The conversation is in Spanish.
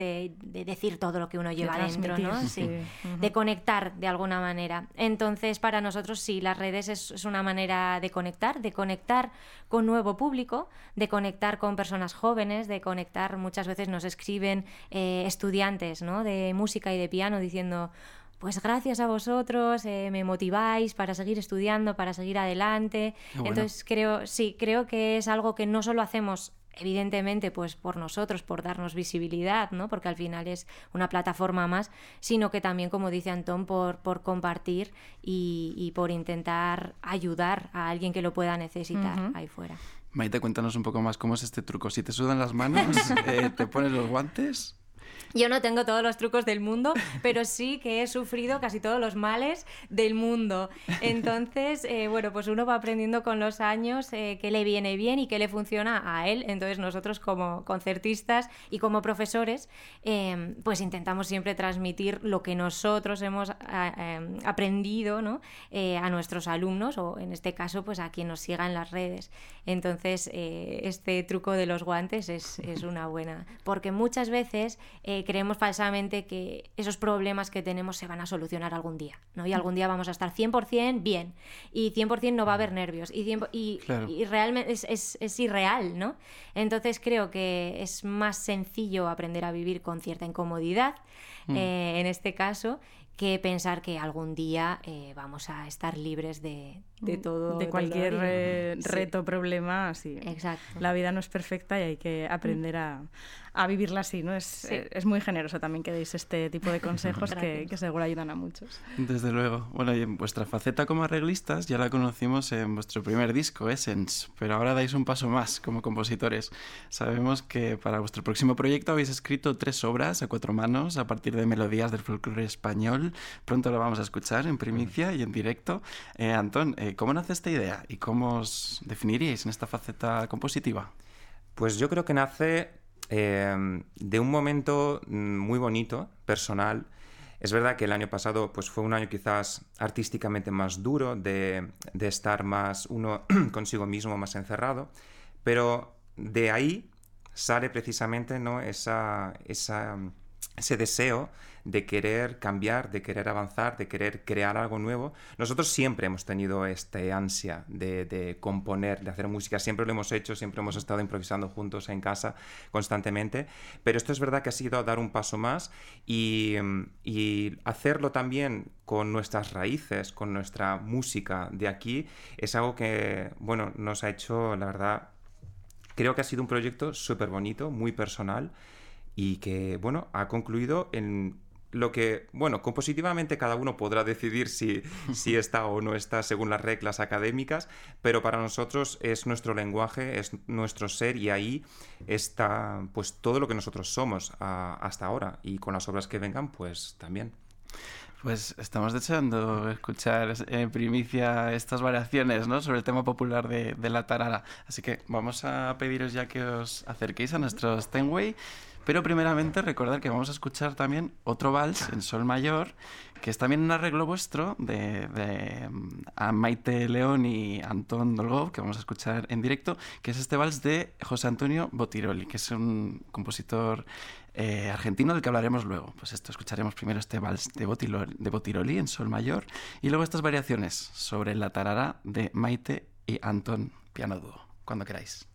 de decir todo lo que uno lleva dentro, ¿no? Sí. Uh-huh. De conectar de alguna manera. Entonces, para nosotros sí, las redes es una manera de conectar con nuevo público, de conectar con personas jóvenes, de conectar, muchas veces nos escriben estudiantes, ¿no?, de música y de piano diciendo: pues gracias a vosotros, me motiváis para seguir estudiando, para seguir adelante. Bueno. Entonces creo que es algo que no solo hacemos evidentemente pues por nosotros, por darnos visibilidad, ¿no?, porque al final es una plataforma más, sino que también, como dice Antón, por compartir y por intentar ayudar a alguien que lo pueda necesitar ahí fuera. Maite, cuéntanos un poco más cómo es este truco. Si te sudan las manos, ¿te pones los guantes? Yo no tengo todos los trucos del mundo, pero sí que he sufrido casi todos los males del mundo. Entonces, bueno, pues uno va aprendiendo con los años qué le viene bien y qué le funciona a él. Entonces nosotros, como concertistas y como profesores, pues intentamos siempre transmitir lo que nosotros hemos aprendido, ¿no?, a nuestros alumnos, o en este caso pues a quien nos siga en las redes. Entonces este truco de los guantes es una buena, porque muchas veces creemos falsamente que esos problemas que tenemos se van a solucionar algún día, ¿no? Y algún día vamos a estar 100% bien y 100% no va a haber nervios Claro. y realmente es irreal, ¿no? Entonces creo que es más sencillo aprender a vivir con cierta incomodidad, en este caso, que pensar que algún día vamos a estar libres de todo. De cualquier reto, problema, sí. Exacto. La vida no es perfecta y hay que aprender a vivirla así, ¿no? Es muy generoso también que deis este tipo de consejos que seguro ayudan a muchos. Desde luego. Bueno, y en vuestra faceta como arreglistas ya la conocimos en vuestro primer disco, Essence, pero ahora dais un paso más como compositores. Sabemos que para vuestro próximo proyecto habéis escrito 3 obras a 4 manos a partir de melodías del folclore español. Pronto lo vamos a escuchar en primicia y en directo. Antón, ¿cómo nace esta idea y cómo os definiríais en esta faceta compositiva? Pues yo creo que nace de un momento muy bonito, personal. Es verdad que el año pasado pues, fue un año quizás artísticamente más duro, de estar más uno consigo mismo, más encerrado, pero de ahí sale precisamente, ¿no?, ese deseo de querer cambiar, de querer avanzar, de querer crear algo nuevo. Nosotros siempre hemos tenido esta ansia de componer, de hacer música. Siempre lo hemos hecho, siempre hemos estado improvisando juntos en casa constantemente. Pero esto es verdad que ha sido dar un paso más y hacerlo también con nuestras raíces, con nuestra música de aquí, es algo que, bueno, nos ha hecho, la verdad, creo que ha sido un proyecto súper bonito, muy personal, y que, bueno, ha concluido en lo que, bueno, compositivamente cada uno podrá decidir si está o no está según las reglas académicas, pero para nosotros es nuestro lenguaje, es nuestro ser, y ahí está pues todo lo que nosotros somos hasta ahora, y con las obras que vengan pues también. Pues estamos deseando escuchar en primicia estas variaciones, ¿no?, sobre el tema popular de la tarara. Así que vamos a pediros ya que os acerquéis a nuestro Steinway. Pero primeramente recordar que vamos a escuchar también otro vals en sol mayor, que es también un arreglo vuestro de a Maite León y Antón Dolgov, que vamos a escuchar en directo, que es este vals de José Antonio Botiroli, que es un compositor argentino del que hablaremos luego. Pues esto, escucharemos primero este vals de Botiroli en sol mayor y luego estas variaciones sobre la tarara de Maite y Antón, piano dúo. Cuando queráis.